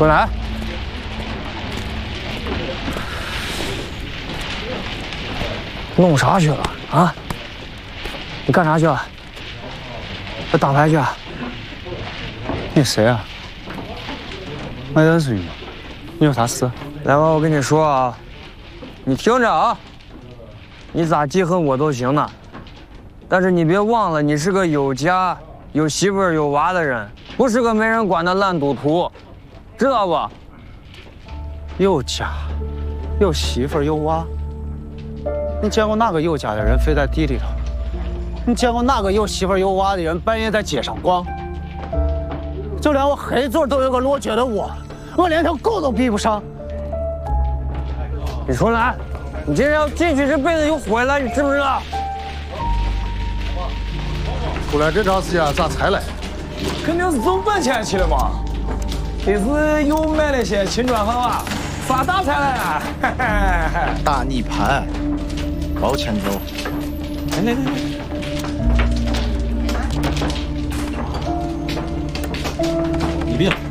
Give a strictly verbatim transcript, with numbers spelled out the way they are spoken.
出来！弄啥去了啊？你干啥去了？要打牌去啊？ 你谁啊？没认识你吗？你有啥事？ 来吧，我跟你说啊，你听着啊，你咋记恨我都行呢，但是你别忘了，你是个有家、有媳妇儿、有娃的人，不是个没人管的烂赌徒，知道不？ 有家，有媳妇儿，有娃。你见过哪个有家的人睡在地里头？你见过哪个有媳妇儿有娃的人半夜在街上逛？就连我黑嘴都有个落脚的窝，我连条狗都比不上。 你出来！你今天要进去，这辈子又回来，你知不知道？ 出来这长时间咋才来？ 肯定是挣本钱去了嘛。这是又买了些青砖房啊，发大财了！ 打你盘，往前走。 来来来来。 你病。